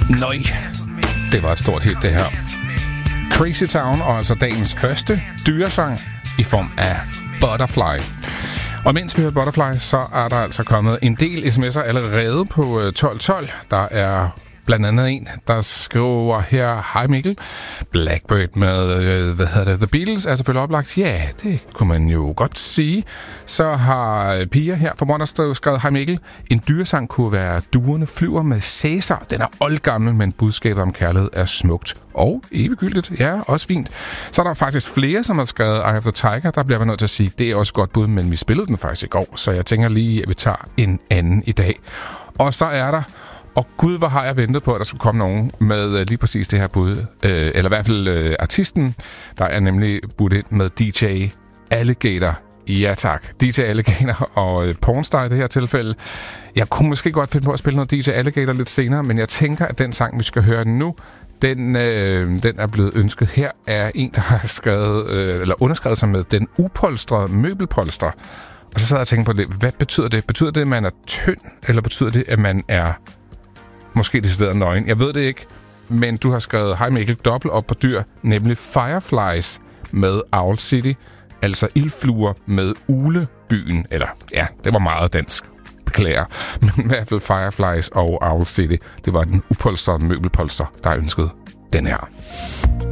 Nøj, det var et stort hit, det her. Crazy Town, og altså dagens første dyresang i form af Butterfly. Og mens vi hører Butterfly, så er der altså kommet en del sms'er allerede på 1212. Der er blandt andet en, der skriver her: Hej Mikkel, Blackbird med The Beatles er selvfølgelig oplagt. Ja, det kunne man jo godt sige. Så har Pia her fra Mondersted skrevet: Hej Mikkel, en dyresang kunne være Duerne flyver med Cæsar. Den er oldgammel, men budskabet om kærlighed er smukt og eviggyldigt. Ja, også fint. Så er der faktisk flere, som har skrevet Eye of the Tiger. Der bliver man nødt til at sige, det er også godt bud, men vi spillede den faktisk i går, så jeg tænker lige, at vi tager en anden i dag. Og så er der, og gud, hvor har jeg ventet på, at der skulle komme nogen med lige præcis det her bud. Eller i hvert fald artisten, der er nemlig budt ind med DJ Alligator. Ja tak, DJ Alligator og Pornstar i det her tilfælde. Jeg kunne måske godt finde på at spille noget DJ Alligator lidt senere, men jeg tænker, at den sang, vi skal høre nu, den er blevet ønsket her af en, der har skrevet, eller underskrevet sig med Den Upolstrede Møbelpolster. Og så sad jeg og tænkte på det. Hvad betyder det? Betyder det, at man er tynd, eller betyder det, at man er måske decideret nøgen? Jeg ved det ikke, men du har skrevet: Hej Mikkel, dobbelt op på dyr, nemlig Fireflies med Owl City, altså ildfluer med Ulebyen. Eller, ja, det var meget dansk. Beklager. Men i hvert fald Fireflies og Owl City, det var Den Upolstrede Møbelpolster, der ønskede den her.